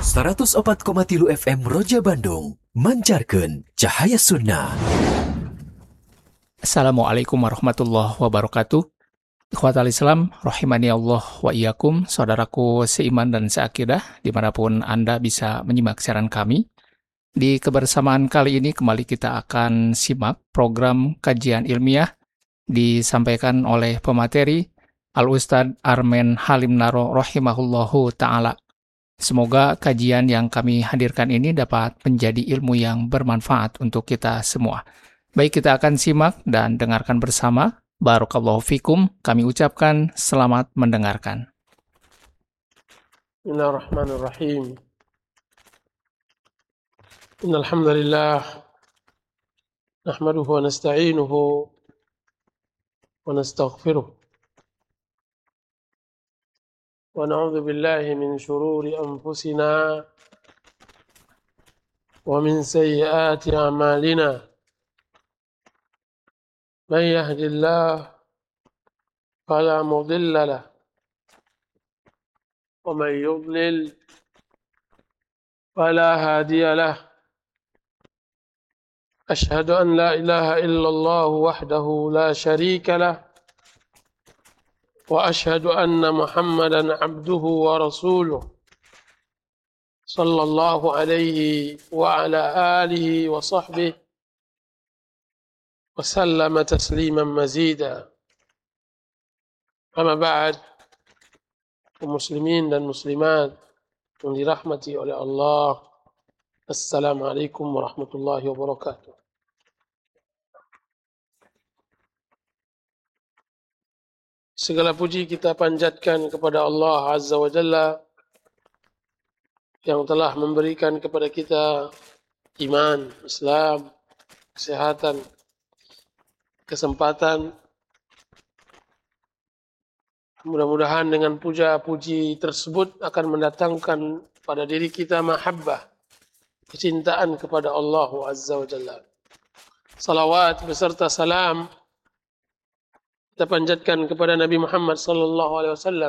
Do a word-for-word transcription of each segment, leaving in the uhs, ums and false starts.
seratus opat koma tilu F M Roja Bandung, mancarkeun cahaya sunnah. Assalamualaikum warahmatullahi wabarakatuh. Ikhwatal Islam, rahimani Allah wa iyyakum, saudaraku seiman dan seakidah, dimanapun Anda bisa menyimak siaran kami. Di kebersamaan kali ini kembali kita akan simak program kajian ilmiah disampaikan oleh pemateri Al-Ustadz Armen Halim Naro rahimahullahu ta'ala. Semoga kajian yang kami hadirkan ini dapat menjadi ilmu yang bermanfaat untuk kita semua. Baik, kita akan simak dan dengarkan bersama. Barakallahu fikum, kami ucapkan selamat mendengarkan. Bismillahirrahmanirrahim. Innal hamdalillah nahmaduhu wa nasta'inuhu wa nastaghfiruh. Wa na'udzu billahi min shururi anfusina wa min sayyiati a'malina. Man yahdihillahu fala mudilla lahu wa man yudlil fala hadiya lahu. Ashhadu an la ilaha illallah wahdahu la sharika lahu wa ashhadu anna Muhammadan abduhu wa rasuluh sallallahu alaihi wa ala alihi wa sahbihi وسلم تسليما مزيدا. Amma ba'd, kaum muslimin dan muslimat yang dirahmati oleh Allah, Assalamualaikum warahmatullahi wabarakatuh. Segala puji kita panjatkan kepada Allah Azza wa Jalla yang telah memberikan kepada kita iman, Islam, kesehatan, kesempatan. Mudah-mudahan dengan puja-puji tersebut akan mendatangkan pada diri kita mahabbah, kecintaan kepada Allah Azza wa Jalla. Salawat beserta salam kita panjatkan kepada Nabi Muhammad sallallahu alaihi wasallam,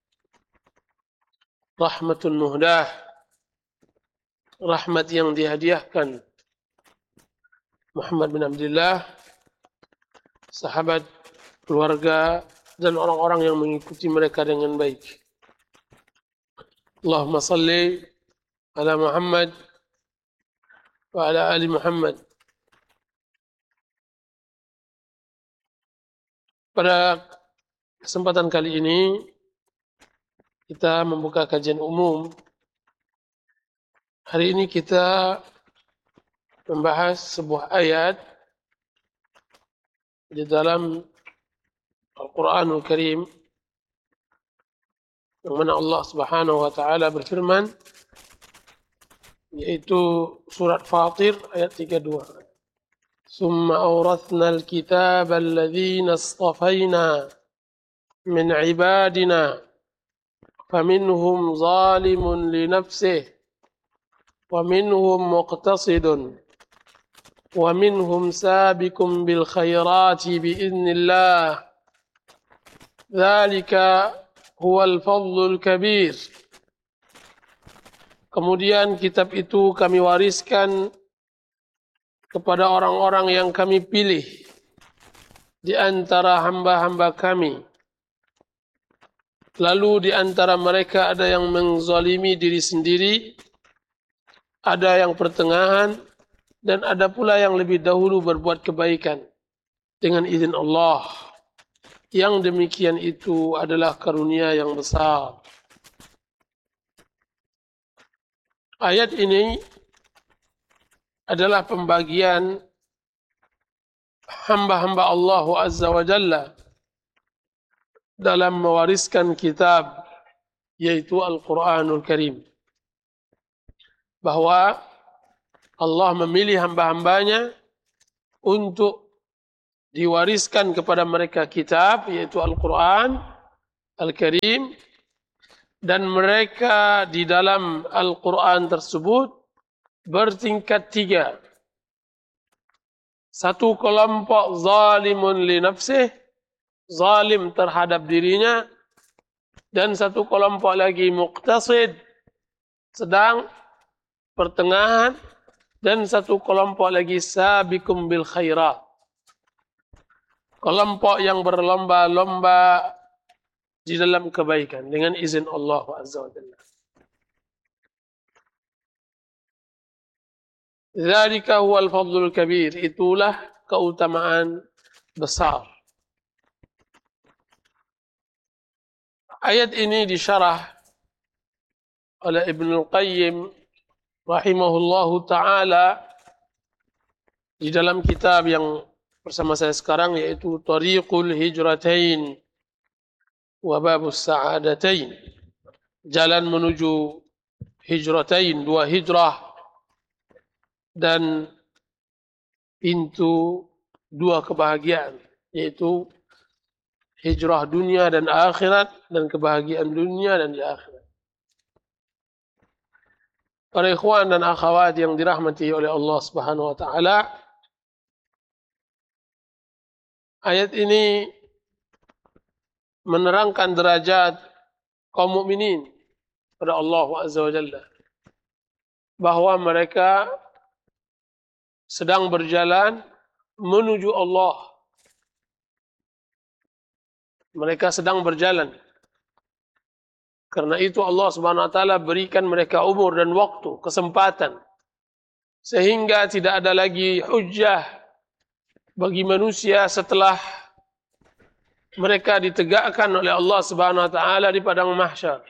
rahmatun muhdah, rahmat yang dihadiahkan Muhammad bin Abdullah, sahabat, keluarga, dan orang-orang yang mengikuti mereka dengan baik. Allahumma salli ala Muhammad wa ala ali Muhammad. Pada kesempatan kali ini kita membuka kajian umum. Hari ini kita membahas sebuah ayat di dalam Al-Quranul Karim yang mana Allah Subhanahu wa taala berfirman, yaitu surat Fatir ayat tiga puluh dua. Summa awrathna al-kitaba alladhina istafayna min ibadina faminhum zalimun li nafsihi wa minhum muqtasidun wa minhum sabiqun bil khairati bi idznillah. Dzalika huwal fadlul kabir. Kemudian kitab itu kami wariskan kepada orang-orang yang kami pilih di antara hamba-hamba kami. Lalu di antara mereka ada yang menzalimi diri sendiri, ada yang pertengahan, dan ada pula yang lebih dahulu berbuat kebaikan dengan izin Allah. Yang demikian itu adalah karunia yang besar. Ayat ini adalah pembagian hamba-hamba Allah Azza wa Jalla dalam mewariskan kitab, yaitu Al-Quranul Karim. Bahwa Allah memilih hamba-hambanya untuk diwariskan kepada mereka kitab, yaitu Al-Quran Al-Karim, dan mereka di dalam Al-Quran tersebut bertingkat tiga. Satu kelompok zalimun li nafsih, zalim terhadap dirinya, dan satu kelompok lagi muqtasid, sedang, pertengahan, dan satu kelompok lagi sabiqum bil khairat. Kelompok yang berlomba-lomba di dalam kebaikan dengan izin Allah Azza wa Jalla. Dzalika huwal fadlul kabir, itulah keutamaan besar. Ayat ini disyarah oleh Ibnu Qayyim rahimahullahu ta'ala di dalam kitab yang bersama saya sekarang, yaitu Tariqul Hijratain wa Babus Sa'adatain, jalan menuju hijratain, dua hijrah, dan pintu dua kebahagiaan, yaitu hijrah dunia dan akhirat, dan kebahagiaan dunia dan di akhirat. Para ikhwan dan akhwat yang dirahmati oleh Allah Subhanahu wa taala, ayat ini menerangkan derajat kaum mukminin pada Allah Azza wa Jalla, bahwa mereka sedang berjalan menuju Allah. Mereka sedang berjalan. Karena itu Allah Subhanahu wa taala berikan mereka umur dan waktu, kesempatan, sehingga tidak ada lagi hujjah bagi manusia setelah mereka ditegakkan oleh Allah Subhanahu wa taala di padang mahsyar.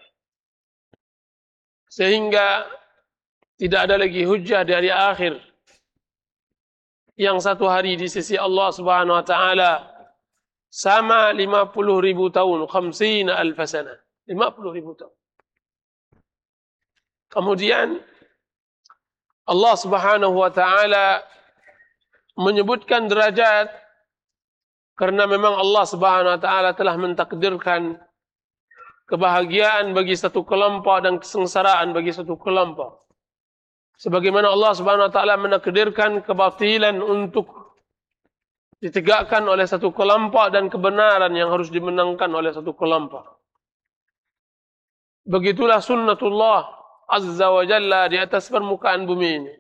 Sehingga tidak ada lagi hujjah di hari akhir, yang satu hari di sisi Allah Subhanahu wa taala sama lima puluh ribu tahun, khamsina alf sana, lima puluh ribu tahun. Kemudian Allah Subhanahu wa taala menyebutkan derajat karena memang Allah Subhanahu wa taala telah mentakdirkan kebahagiaan bagi satu kelompok dan kesengsaraan bagi satu kelompok. Sebagaimana Allah Subhanahu wa taala menakdirkan kebatilan untuk ditegakkan oleh satu kelompok dan kebenaran yang harus dimenangkan oleh satu kelompok. Begitulah sunnatullah Azza wa Jalla di atas permukaan bumi ini.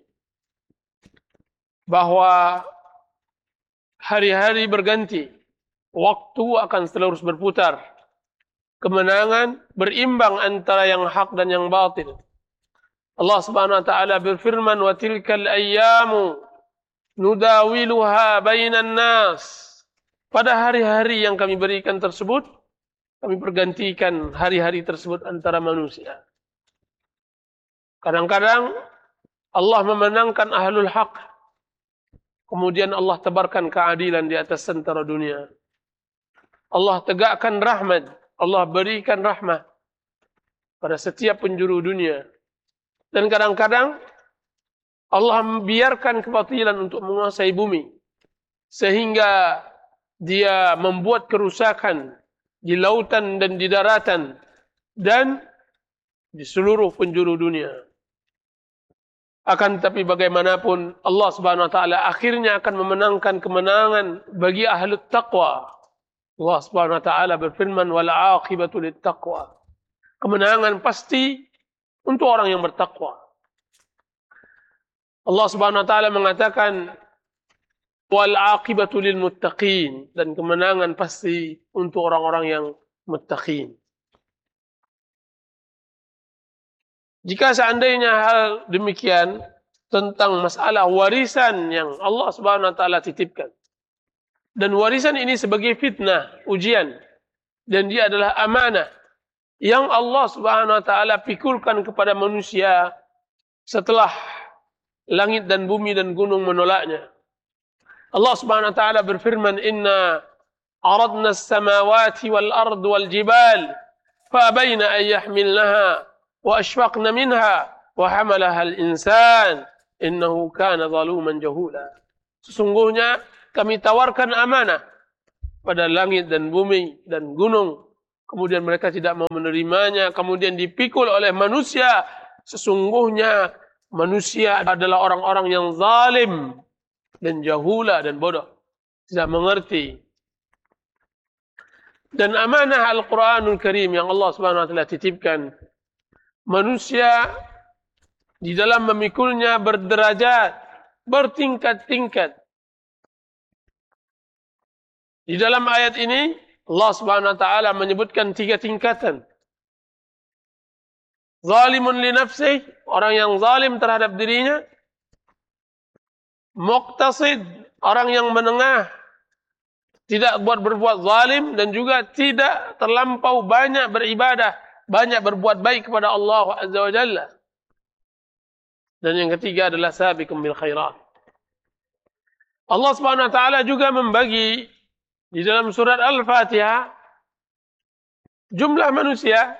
Bahwa hari-hari berganti, waktu akan terus berputar. Kemenangan berimbang antara yang hak dan yang batil. Allah Subhanahu wa taala berfirman, "Wa tilkal ayyamu nudawiluha bainan nas." Pada hari-hari yang kami berikan tersebut, kami pergantikan hari-hari tersebut antara manusia. Kadang-kadang Allah memenangkan ahlul haq, kemudian Allah tebarkan keadilan di atas seantero dunia. Allah tegakkan rahmat, Allah berikan rahmat pada setiap penjuru dunia. Dan kadang-kadang Allah membiarkan kebatilan untuk menguasai bumi, sehingga dia membuat kerusakan di lautan dan di daratan dan di seluruh penjuru dunia. Akan tetapi bagaimanapun Allah Subhanahu wa taala akhirnya akan memenangkan kemenangan bagi ahli taqwa. Allah Subhanahu wa taala berfirman, "Wal 'aqibatu lit taqwa." Kemenangan pasti untuk orang yang bertakwa. Allah Subhanahu wa taala mengatakan, "Wal 'aqibatu lil muttaqin," dan kemenangan pasti untuk orang-orang yang muttaqin. Jika seandainya hal demikian tentang masalah warisan yang Allah Subhanahu wa taala titipkan, dan warisan ini sebagai fitnah, ujian, dan dia adalah amanah yang Allah Subhanahu wa taala pikulkan kepada manusia setelah langit dan bumi dan gunung menolaknya. Allah Subhanahu wa taala berfirman, "Inna aradna as-samawati wal ard wal jibal fa abayna an yahmilnaha wa ashfaqna minha wa hamalaha al-insan innahu kana zaluman jahula." Sesungguhnya kami tawarkan amanah pada langit dan bumi dan gunung, kemudian mereka tidak mau menerimanya, kemudian dipikul oleh manusia. Sesungguhnya manusia adalah orang-orang yang zalim dan jahula dan bodoh, tidak mengerti. Dan amanah Al-Quranul Karim yang Allah Subhanahu wa taala titipkan, manusia di dalam memikulnya berderajat, bertingkat-tingkat. Di dalam ayat ini Allah Subhanahu wa taala menyebutkan tiga tingkatan. Zalimun li nafsih, orang yang zalim terhadap dirinya. Muqtasid, orang yang menengah, tidak buat berbuat zalim dan juga tidak terlampau banyak beribadah, banyak berbuat baik kepada Allah Azza wa Jalla. Dan yang ketiga adalah sabiqum bil khairat. Allah Subhanahu wa taala juga membagi di dalam surat Al-Fatihah jumlah manusia.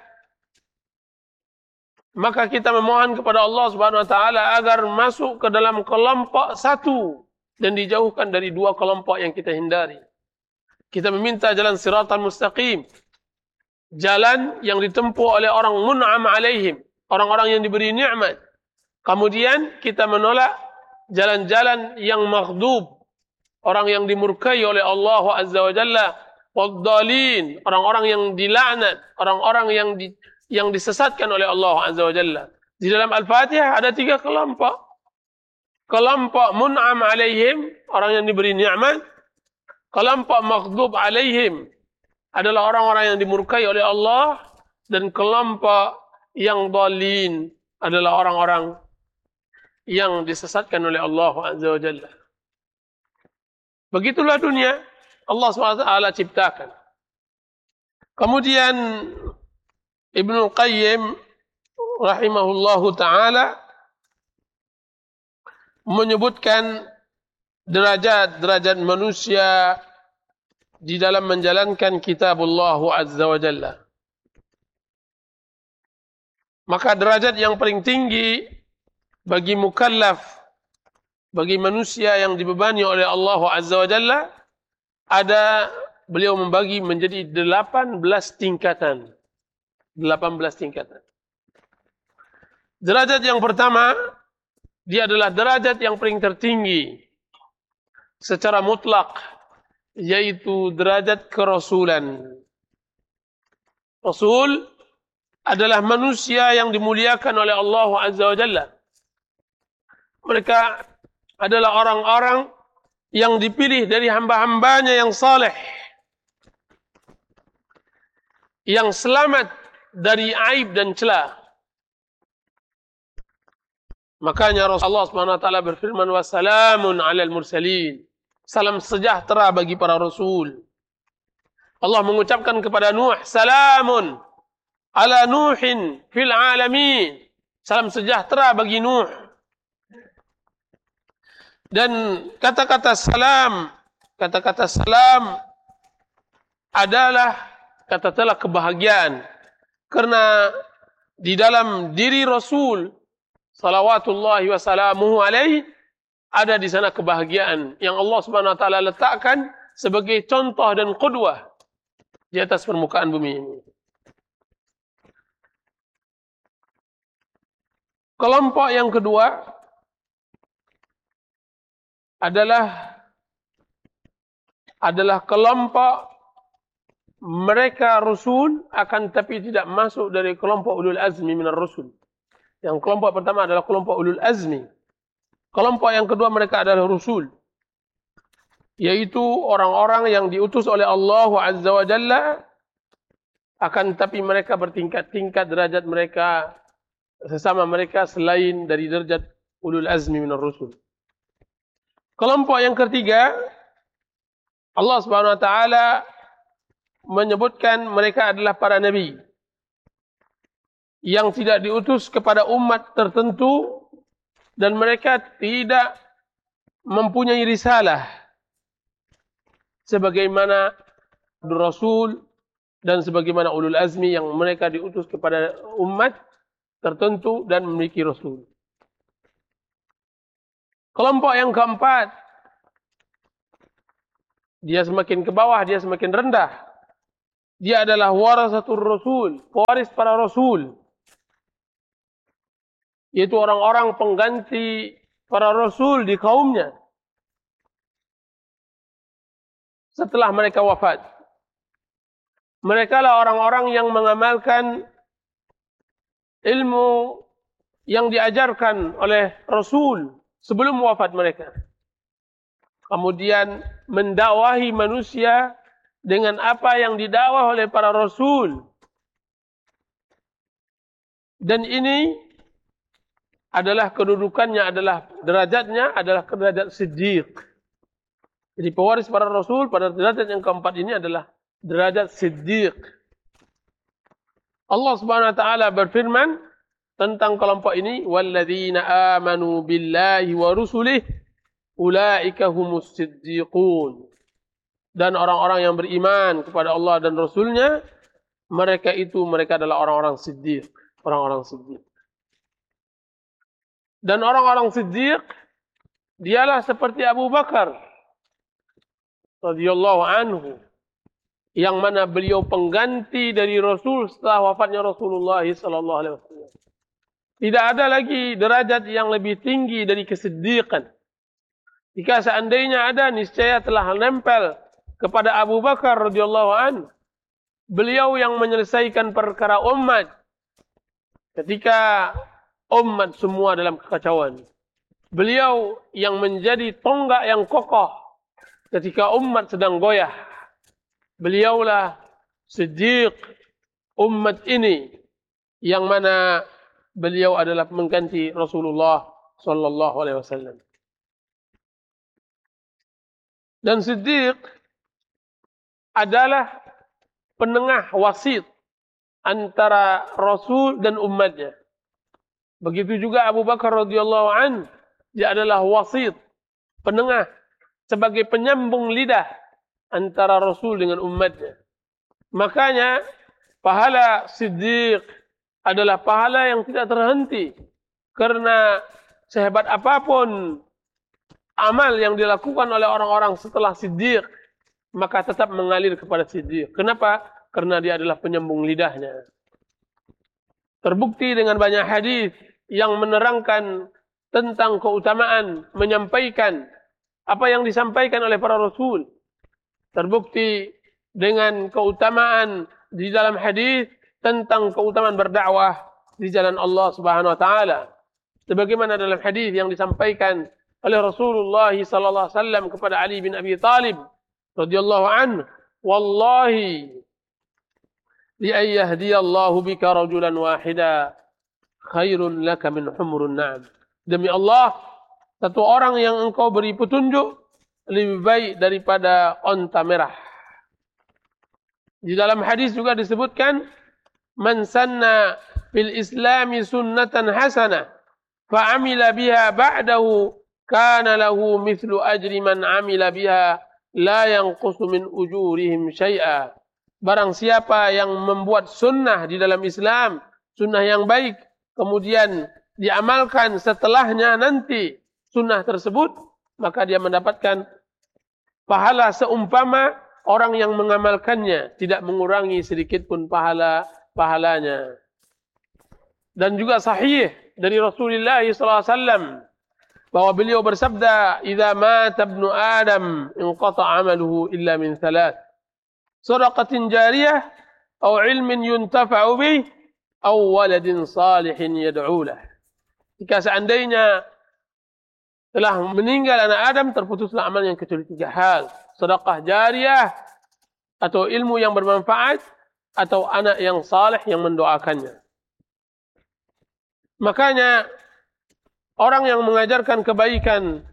Maka kita memohon kepada Allah Subhanahu wa taala agar masuk ke dalam kelompok satu dan dijauhkan dari dua kelompok yang kita hindari. Kita meminta jalan siratal mustaqim, jalan yang ditempuh oleh orang mun'am alaihim, orang-orang yang diberi nikmat. Kemudian kita menolak jalan-jalan yang maghdub, orang yang dimurkai oleh Allah Azza wa Jalla, waddalin, orang-orang yang dilaknat, orang-orang yang di, yang disesatkan oleh Allah Azza wa Jalla. Di dalam Al-Fatihah ada tiga kelompok. Kelompok mun'am alaihim, orang yang diberi nikmat. Kelompok maghdub alaihim adalah orang-orang yang dimurkai oleh Allah, dan kelompok yang dhalin adalah orang-orang yang disesatkan oleh Allah Azza wa Jalla. Begitulah dunia Allah subhanahu wa taala ciptakan. Kemudian Ibnu Qayyim rahimahullahu taala menyebutkan derajat-derajat manusia di dalam menjalankan kitabullah Azza wa Jalla. Maka derajat yang paling tinggi bagi mukallaf, bagi manusia yang dibebani oleh Allah Azza wa Jalla, ada, beliau membagi menjadi delapan belas tingkatan. delapan belas tingkatan. Derajat yang pertama, dia adalah derajat yang paling tertinggi secara mutlak, yaitu derajat kerasulan. Rasul adalah manusia yang dimuliakan oleh Allah Azza wa Jalla. Mereka adalah orang-orang yang dipilih dari hamba-hambanya yang saleh, yang selamat dari aib dan celah. Makanya Rasulullah subhanahu wa taala berfirman, wassalamun alal mursalin, salam sejahtera bagi para rasul. Allah mengucapkan kepada Nuh, salamun ala Nuhin fil alamin, salam sejahtera bagi Nuh. Dan kata-kata salam, kata-kata salam adalah kata-kata kebahagiaan. Karena di dalam diri Rasul salawatullahi wa salamuhu alaihi ada di sana kebahagiaan yang Allah Subhanahu wa taala letakkan sebagai contoh dan qudwah di atas permukaan bumi ini. Kelompok yang kedua adalah adalah kelompok mereka Rasul, akan tapi tidak masuk dari kelompok ulul azmi minar Rasul. Yang kelompok pertama adalah kelompok ulul azmi. Kelompok yang kedua mereka adalah Rasul, yaitu orang-orang yang diutus oleh Allah Azza wa Jalla, akan tapi mereka bertingkat-tingkat derajat mereka sesama mereka selain dari derajat ulul azmi minar Rasul. Kelompok yang ketiga, Allah Subhanahu wa taala menyebutkan mereka adalah para nabi yang tidak diutus kepada umat tertentu dan mereka tidak mempunyai risalah sebagaimana Rasul dan sebagaimana ulul azmi yang mereka diutus kepada umat tertentu dan memiliki Rasul. Kelompok yang keempat, dia semakin ke bawah, dia semakin rendah. Dia adalah warasatul Rasul, pewaris para Rasul, yaitu orang-orang pengganti para Rasul di kaumnya setelah mereka wafat. Mereka lah orang-orang yang mengamalkan ilmu yang diajarkan oleh Rasul sebelum wafat mereka. Kemudian mendakwahi manusia dengan apa yang didakwah oleh para Rasul. Dan ini adalah kedudukannya, adalah derajatnya, adalah derajat siddiq. Jadi pewaris para Rasul pada derajat yang keempat ini adalah derajat siddiq. Allah Subhanahu wa taala berfirman tentang kelompok ini, walladzina amanu billahi wa rusulihi ulaika humus siddiqun. Dan orang-orang yang beriman kepada Allah dan Rasulnya, mereka itu mereka adalah orang-orang siddiq, orang-orang siddiq. Dan orang-orang siddiq dialah seperti Abu Bakar radhiyallahu anhu, yang mana beliau pengganti dari Rasul setelah wafatnya Rasulullah sallallahu alaihi wasallam. Tidak ada lagi derajat yang lebih tinggi dari kesiddiqan. Jika seandainya ada, niscaya telah menempel kepada Abu Bakar radhiyallahu anhu. Beliau yang menyelesaikan perkara umat ketika umat semua dalam kekacauan. Beliau yang menjadi tonggak yang kokoh ketika umat sedang goyah. Beliaulah siddiq umat ini, yang mana beliau adalah mengganti Rasulullah sallallahu alaihi wasallam. Dan siddiq adalah penengah wasit antara Rasul dan umatnya. Begitu juga Abu Bakar radhiyallahu an, dia adalah wasit, penengah, sebagai penyambung lidah antara Rasul dengan umatnya. Makanya pahala siddiq adalah pahala yang tidak terhenti, karena sehebat apapun amal yang dilakukan oleh orang-orang setelah siddiq, maka tetap mengalir kepada siddiq. Kenapa? Karena dia adalah penyambung lidahnya. Terbukti dengan banyak hadis yang menerangkan tentang keutamaan menyampaikan apa yang disampaikan oleh para Rasul. Terbukti dengan keutamaan di dalam hadis tentang keutamaan berdakwah di jalan Allah Subhanahu wa taala. Sebagaimana dalam hadis yang disampaikan oleh Rasulullah sallallahu alaihi wasallam kepada Ali bin Abi Thalib radhiyallahu anhu, wallahi li ayyahdiyallahu bika rajulan wahida khairun laka min humrun na'am. Demi Allah, satu orang yang engkau beri petunjuk lebih baik daripada onta merah. Di dalam hadis juga disebutkan, man sanna fil islami sunnatan hasanah fa amila biha ba'dahu kana lahu mithlu ajri man amila biha la yanqusu min ujurihim syai'a. Barang siapa yang membuat sunnah di dalam Islam, sunnah yang baik, kemudian diamalkan setelahnya nanti sunnah tersebut, maka dia mendapatkan pahala seumpama orang yang mengamalkannya, tidak mengurangi sedikit pun pahala pahalanya. Dan juga sahih dari Rasulullah sallallahu alaihi wasallam bahwa beliau bersabda, "Idza mata ibnu Adam inqata'a 'amaluhu illa min thalath. Shadaqatin jariyah aw 'ilmin yuntafa'u bih aw waladin salihin yad'u lah." Jika seandainya telah meninggal anak Adam, terputuslah amal yang kecuali tiga hal: sedekah jariyah, atau ilmu yang bermanfaat, atau anak yang saleh yang mendoakannya. Makanya orang yang mengajarkan kebaikan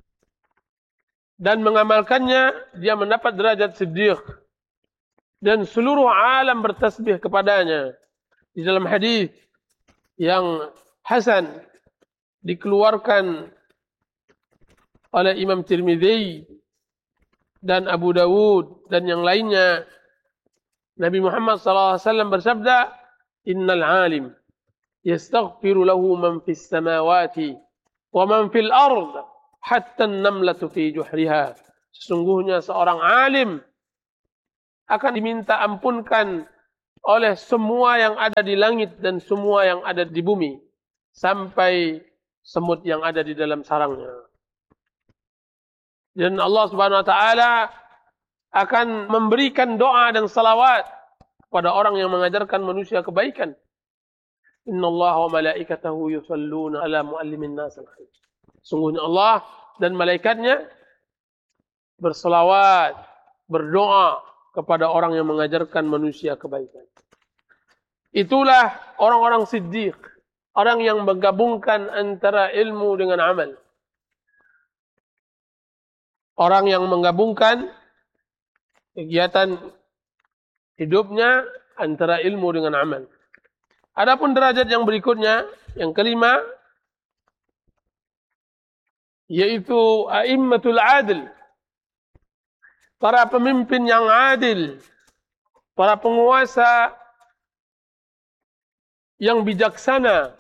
dan mengamalkannya, dia mendapat derajat siddiq. Dan seluruh alam bertasbih kepadanya. Di dalam hadis yang hasan dikeluarkan oleh Imam Tirmidzi dan Abu Dawud dan yang lainnya, Nabi Muhammad sallallahu alaihi wasallam bersabda, "Innal alim yastaghfiru lahu man fis samawati wa man fil ard hatta an-namlatu fi juhriha." Sesungguhnya seorang alim akan diminta ampunkan oleh semua yang ada di langit dan semua yang ada di bumi, sampai semut yang ada di dalam sarangnya. Dan Allah Subhanahu wa taala akan memberikan doa dan salawat kepada orang yang mengajarkan manusia kebaikan. Innallaha wa malaikatahu yusalluna ala muallimin nas al-khair. Sungguhnya Allah dan malaikatnya berselawat, berdoa kepada orang yang mengajarkan manusia kebaikan. Itulah orang-orang siddiq, orang yang menggabungkan antara ilmu dengan amal. Orang yang menggabungkan kegiatan hidupnya antara ilmu dengan amal. Adapun derajat yang berikutnya, yang kelima, yaitu a'immatul adil. Para pemimpin yang adil, para penguasa yang bijaksana,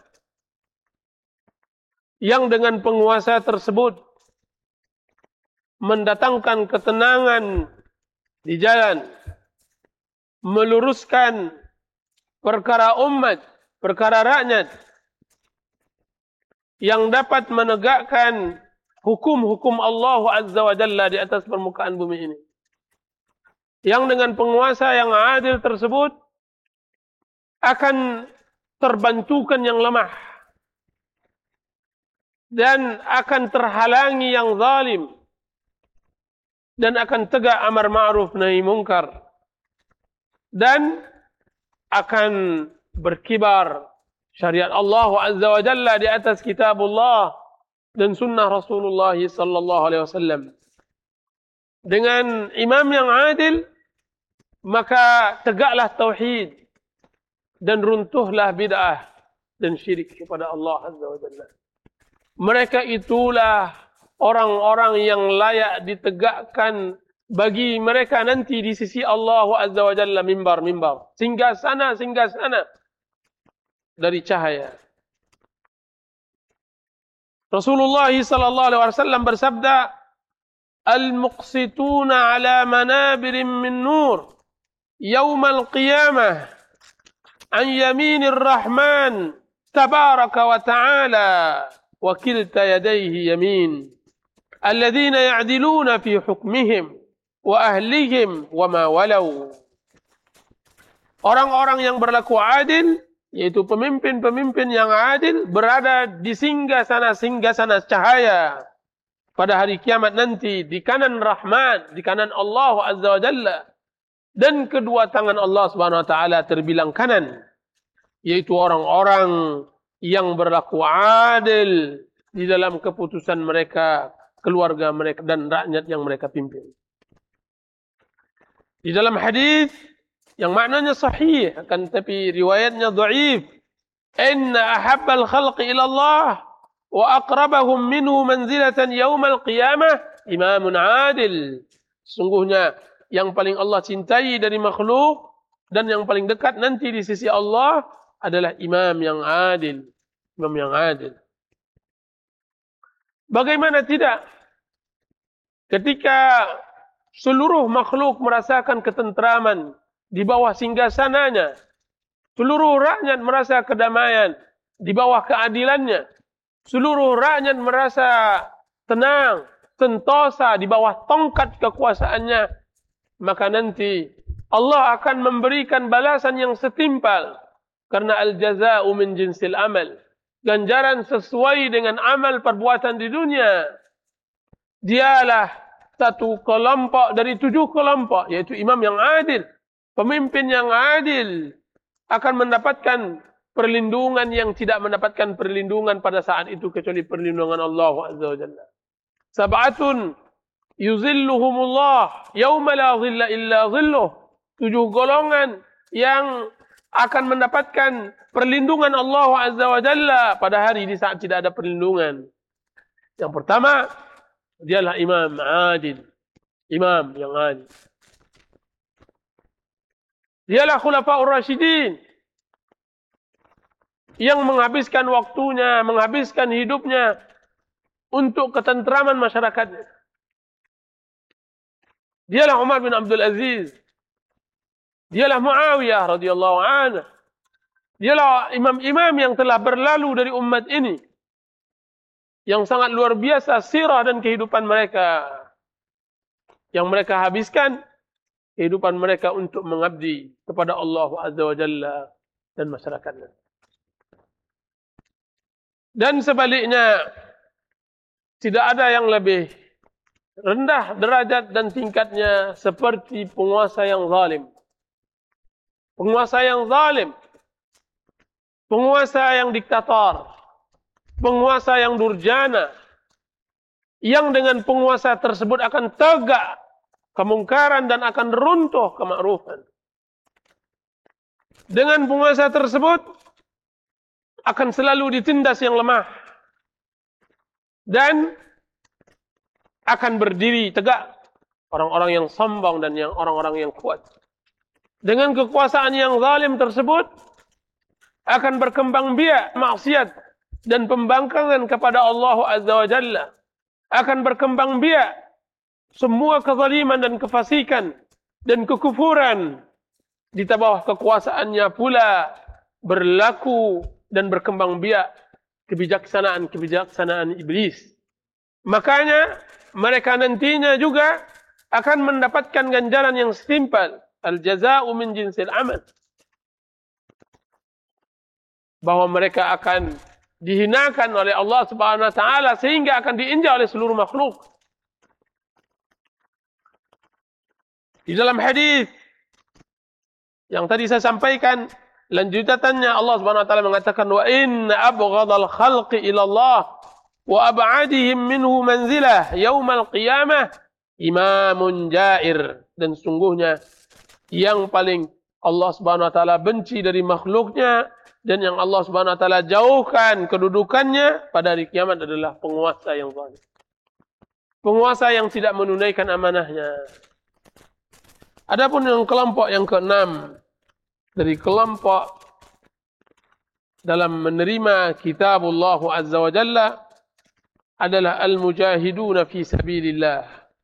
yang dengan penguasa tersebut mendatangkan ketenangan di jalan, meluruskan perkara umat, perkara rakyat, yang dapat menegakkan hukum-hukum Allah Azza wa Jalla di atas permukaan bumi ini. Yang dengan penguasa yang adil tersebut akan terbantukan yang lemah dan akan terhalangi yang zalim dan akan tegak amar ma'ruf nahi mungkar dan akan berkibar syariat Allah Azza wa Jalla di atas kitabullah dan sunnah Rasulullah sallallahu alaihi wasallam. Dengan imam yang adil, maka tegaklah tauhid dan runtuhlah bid'ah dan syirik kepada Allah Azza wa Jalla. Mereka itulah orang-orang yang layak ditegakkan bagi mereka nanti di sisi Allah Azza wa Jalla mimbar-mimbar. Singgah sana, singgah sana dari cahaya. Rasulullah sallallahu alaihi wasallam bersabda, "Al-muqsituna ala manabirin min nur yawmal qiyamah an yaminir rahman tabaraka wa ta'ala wa kilta yadayhi yamin alladhina ya'diluna fi hukmihim wa ahlihim wa ma walau." Orang-orang yang berlaku adil, yaitu pemimpin-pemimpin yang adil, berada di singgasana-singgasana cahaya pada hari kiamat nanti, di kanan Rahman, di kanan Allah Azza wa Jalla, dan kedua tangan Allah Subhanahu wa Ta'ala terbilang kanan, yaitu orang-orang yang berlaku adil di dalam keputusan mereka, keluarga mereka, dan rakyat yang mereka pimpin. Di dalam hadis yang maknanya sahih, akan tetapi riwayatnya dhaif, inna ahabbal khalqi ila Allah wa aqrabahum minhu manzilatan yaumal qiyamah imamun adil. Sungguhnya yang paling Allah cintai dari makhluk dan yang paling dekat nanti di sisi Allah adalah imam yang adil. Imam yang adil. Bagaimana tidak? Ketika seluruh makhluk merasakan ketentraman di bawah singgasananya, seluruh rakyat merasa kedamaian di bawah keadilannya, seluruh rakyat merasa tenang, sentosa di bawah tongkat kekuasaannya, maka nanti Allah akan memberikan balasan yang setimpal, karena al-jaza'u min jinsil amal, ganjaran sesuai dengan amal perbuatan di dunia. Dialah satu kelompok dari tujuh kelompok, yaitu imam yang adil, pemimpin yang adil, akan mendapatkan perlindungan yang tidak mendapatkan perlindungan pada saat itu kecuali perlindungan Allah Azza wa Jalla. Sab'atun yuzilluhumullah yawma la zilla illa zilluh. Tujuh golongan yang akan mendapatkan perlindungan Allah Azza wa Jalla pada hari di saat tidak ada perlindungan. Yang pertama, dialah imam adil. Imam yang adil. Dialah khulafaur rasyidin, yang menghabiskan waktunya, menghabiskan hidupnya untuk ketentraman masyarakatnya. Dialah Umar bin Abdul Aziz. Dialah Muawiyah radhiyallahu anhu. Dialah imam-imam yang telah berlalu dari umat ini, yang sangat luar biasa sirah dan kehidupan mereka, yang mereka habiskan kehidupan mereka untuk mengabdi kepada Allah Azza wa Jalla dan masyarakatnya. Dan sebaliknya, tidak ada yang lebih rendah derajat dan tingkatnya seperti penguasa yang zalim. Penguasa yang zalim, penguasa yang diktator, penguasa yang durjana, yang dengan penguasa tersebut akan tegak kemungkaran dan akan runtuh kemakrufan. Dengan penguasa tersebut akan selalu ditindas yang lemah dan akan berdiri tegak orang-orang yang sombong dan yang orang-orang yang kuat. Dengan kekuasaan yang zalim tersebut akan berkembang biak maksiat dan pembangkangan kepada Allah Azza wa Jalla. Akan berkembang biak semua kezaliman dan kefasikan dan kekufuran. Di bawah kekuasaannya pula berlaku dan berkembang biak kebijaksanaan-kebijaksanaan iblis. Makanya mereka nantinya juga akan mendapatkan ganjaran yang setimpal. Al-jaza'u min jinsil amal. Bahwa mereka akan dihinakan oleh Allah Subhanahu wa taala sehingga akan diinjak oleh seluruh makhluk. Di dalam hadis yang tadi saya sampaikan, lanjutannya Allah Subhanahu wa taala mengatakan wa inna abghadal khalqi ila Allah wa ab'adihim minhu manzilah yaumal qiyamah imamun jair. Dan sungguhnya yang paling Allah Subhanahu wa taala benci dari makhluknya dan yang Allah Subhanahu wa taala jauhkan kedudukannya pada hari kiamat adalah penguasa yang zalim. Penguasa yang tidak menunaikan amanahnya. Adapun yang kelompok yang keenam dari kelompok dalam menerima kitabullah Azza wa Jalla adalah al-mujahiduna fi sabilillah.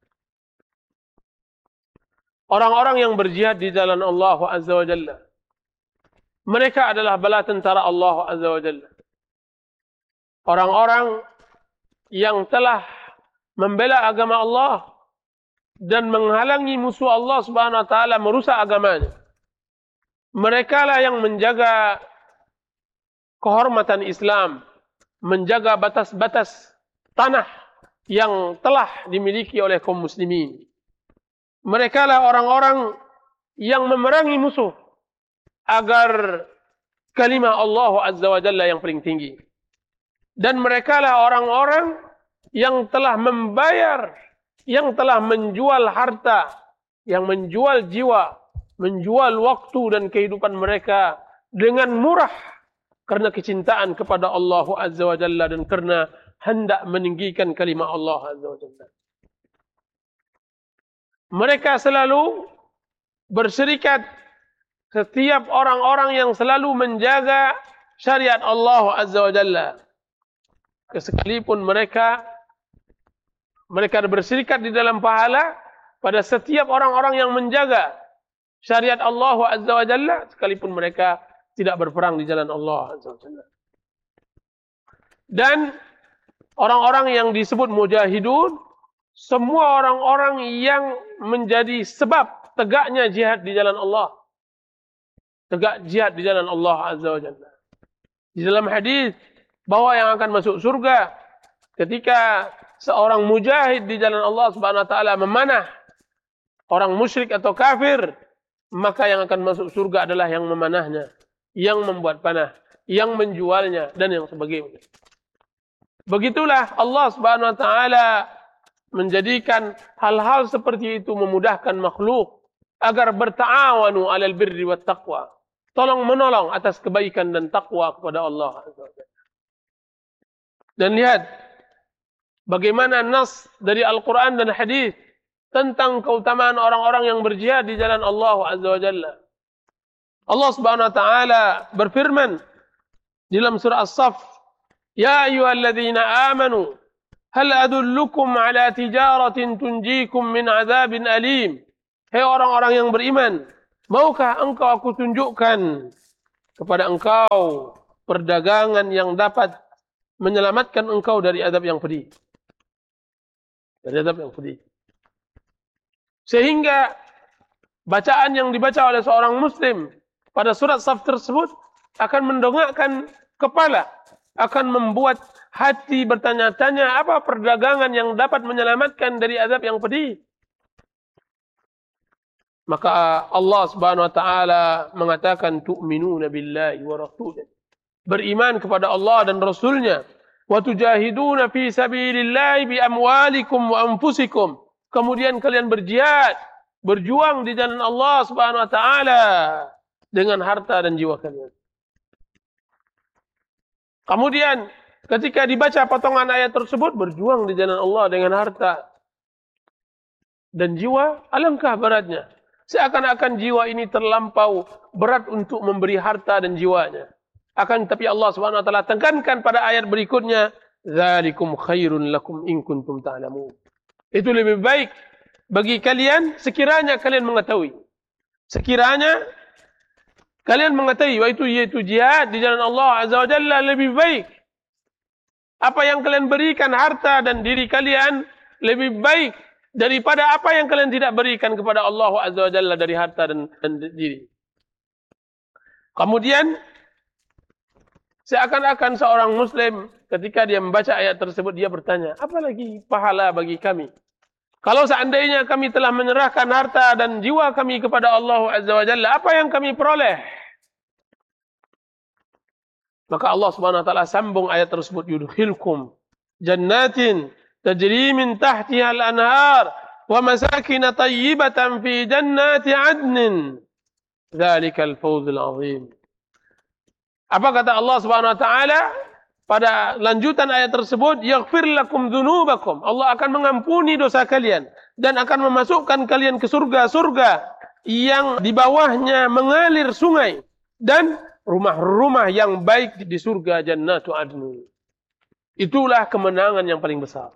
Orang-orang yang berjihad di jalan Allah Azza wa Jalla. Mereka adalah bala tentara Allah Azza wa Jalla. Orang-orang yang telah membela agama Allah dan menghalangi musuh Allah Subhanahu wa taala merusak agamanya. Mereka lah yang menjaga kehormatan Islam, menjaga batas-batas tanah yang telah dimiliki oleh kaum muslimin. Mereka lah orang-orang yang memerangi musuh agar kalimah Allah Azza wa Jalla yang paling tinggi. Dan mereka lah orang-orang yang telah membayar, yang telah menjual harta, yang menjual jiwa, menjual waktu dan kehidupan mereka dengan murah karena kecintaan kepada Allah Azza wa Jalla dan karena hendak meninggikan kalimah Allah Azza wa Jalla. Mereka selalu berserikat, setiap orang-orang yang selalu menjaga syariat Allah Azza wa Jalla. Sekalipun mereka mereka berserikat di dalam pahala pada setiap orang-orang yang menjaga syariat Allah Azza wa Jalla, sekalipun mereka tidak berperang di jalan Allah Azza wa Jalla. Dan orang-orang yang disebut mujahidun, semua orang-orang yang menjadi sebab tegaknya jihad di jalan Allah. Tegak jihad di jalan Allah Azza wa Jalla. Di dalam hadis bahwa yang akan masuk surga ketika seorang mujahid di jalan Allah Subhanahu wa taala memanah orang musyrik atau kafir, maka yang akan masuk surga adalah yang memanahnya, yang membuat panah, yang menjualnya dan yang sebagainya. Begitulah Allah Subhanahu wa taala menjadikan hal-hal seperti itu memudahkan makhluk agar berta'awanu 'alal birri wat taqwa. Tolong menolong atas kebaikan dan takwa kepada Allah Azza wa Jalla. Dan lihat bagaimana nas dari Al-Quran dan hadis tentang keutamaan orang-orang yang berjihad di jalan Allah Azza wa Jalla. Allah Subhanahu wa taala berfirman di dalam surah As-Saff, "Ya ayyuhalladzina amanu, hal adullukum ala tijaratin tunjikum min azabin alim?" Hai orang-orang yang beriman, maukah engkau aku tunjukkan kepada engkau perdagangan yang dapat menyelamatkan engkau dari azab yang pedih. Dari azab yang pedih. Sehingga bacaan yang dibaca oleh seorang muslim pada surat Saf tersebut akan mendongakkan kepala akan membuat hati bertanya-tanya apa perdagangan yang dapat menyelamatkan dari azab yang pedih. Maka Allah Subhanahu wa taala mengatakan tu'minuna billahi wa rasulih. Beriman kepada Allah dan Rasulnya. Wa tujahiduna fi sabilillahi bi amwalikum wa anfusikum. Kemudian kalian berjihad, berjuang di jalan Allah Subhanahu wa taala dengan harta dan jiwa kalian. Kemudian ketika dibaca potongan ayat tersebut, berjuang di jalan Allah dengan harta dan jiwa, alangkah beratnya. Seakan-akan jiwa ini terlampau berat untuk memberi harta dan jiwanya. Akan tapi Allah Subhanahu wa taala tekankan pada ayat berikutnya, "Dzalikum khairun lakum in kuntum ta'lamun." Itu lebih baik bagi kalian sekiranya kalian mengetahui. Sekiranya kalian mengetahui yaitu yaitu jihad di jalan Allah Azza wa Jalla lebih baik. Apa yang kalian berikan harta dan diri kalian lebih baik daripada apa yang kalian tidak berikan kepada Allah Azza wa Jalla dari harta dan, dan diri. Kemudian seakan-akan seorang muslim ketika dia membaca ayat tersebut dia bertanya, apa lagi pahala bagi kami? Kalau seandainya kami telah menyerahkan harta dan jiwa kami kepada Allah Azza wa Jalla, apa yang kami peroleh? Maka Allah Subhanahu wa taala sambung ayat tersebut, yudkhilkum jannatin tajri min tahtiha al-anhar wa masakin tayyibatan fi jannati adnin. Dzalikal fawzul 'azim. Apa kata Allah Subhanahu wa taala pada lanjutan ayat tersebut, yaghfir lakum dzunubakum. Allah akan mengampuni dosa kalian dan akan memasukkan kalian ke surga-surga yang di bawahnya mengalir sungai dan rumah-rumah yang baik di surga Jannatu Adn. Itulah kemenangan yang paling besar.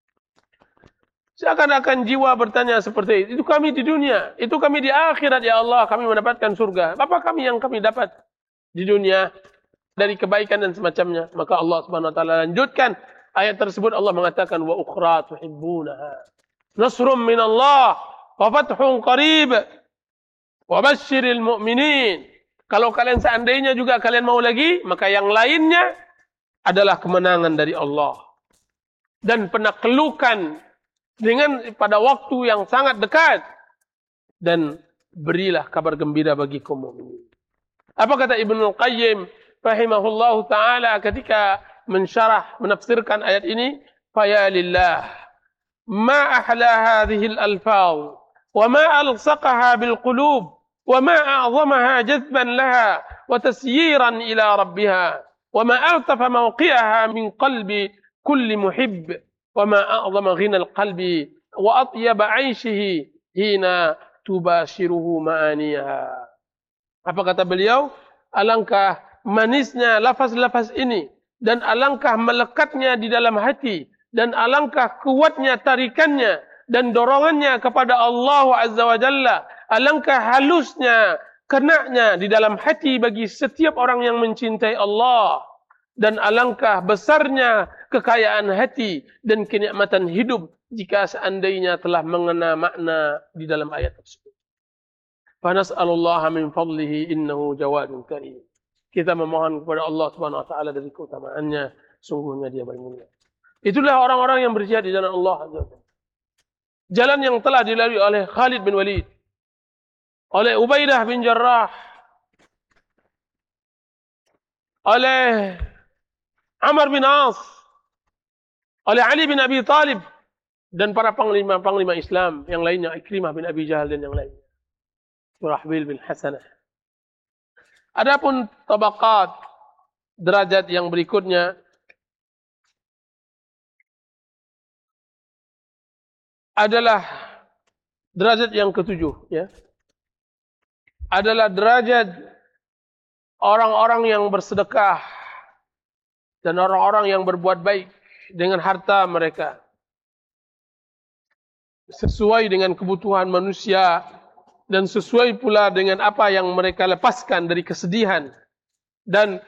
Seakan-akan jiwa bertanya seperti itu. Itu kami di dunia, itu kami di akhirat ya Allah, kami mendapatkan surga. Apa kami yang kami dapat di dunia dari kebaikan dan semacamnya? Maka Allah Subhanahu wa taala lanjutkan ayat tersebut, Allah mengatakan wa ukhra tuhibbunaha nasrun minallah wa fathun qarib wa basyiril mu'minin. Kalau kalian seandainya juga kalian mau lagi, maka yang lainnya adalah kemenangan dari Allah dan penaklukan dengan pada waktu yang sangat dekat, dan berilah kabar gembira bagi kaum mukminin. Apa kata Ibnu Qayyim rahimahullahu taala ketika mensyarah menafsirkan ayat ini? Fa ya lillah ma ahla hadhihi al-alfaz wa ma alsaqaha bil qulub wa ma a'zamaha jazban laha wa tasyiran ila rabbiha wa ma altafa mawqi'aha min qalbi kulli muhibb wa ma a'zama ghina al-qalbi wa atyaba 'aishihi hina tubashiruhu ma'aniha. Apa kata beliau? Alangkah manisnya lafaz-lafaz ini dan alangkah melekatnya di dalam hati dan alangkah kuatnya tarikannya dan dorongannya kepada Allah Azza wa Jalla. Alangkah halusnya kenanya di dalam hati bagi setiap orang yang mencintai Allah, dan alangkah besarnya kekayaan hati dan kenikmatan hidup jika seandainya telah mengena makna di dalam ayat tersebut. Fa nas'alullaha min fadlihi innahu jawadun karim. Kita memohon kepada Allah Subhanahu wa taala dari keutamaannya, sungguhnya Dia bermulia. Itulah orang-orang yang berjihad di jalan Allah Azza wa Jalla. Jalan yang telah dilalui oleh Khalid bin Walid, oleh Ubaidah bin Jarrah, oleh Amr bin As, oleh Ali bin Abi Talib, dan para panglima-panglima Islam yang lainnya, Ikrimah bin Abi Jahal dan yang lainnya, Surahbil bin Hasanah. Adapun tabaqat derajat yang berikutnya adalah derajat yang ketujuh, ya. Adalah derajat orang-orang yang bersedekah dan orang-orang yang berbuat baik dengan harta mereka sesuai dengan kebutuhan manusia dan sesuai pula dengan apa yang mereka lepaskan dari kesedihan dan